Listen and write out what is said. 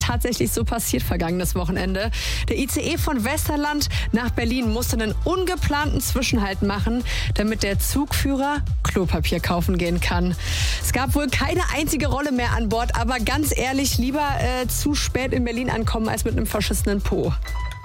tatsächlich so passiert vergangenes Wochenende. Der ICE von Westerland nach Berlin musste einen ungeplanten Zwischenhalt machen, damit der Zugführer Klopapier kaufen gehen kann. Es gab wohl keine einzige Rolle mehr an Bord, aber ganz ehrlich, lieber zu spät in Berlin ankommen als mit einem verschissenen Po.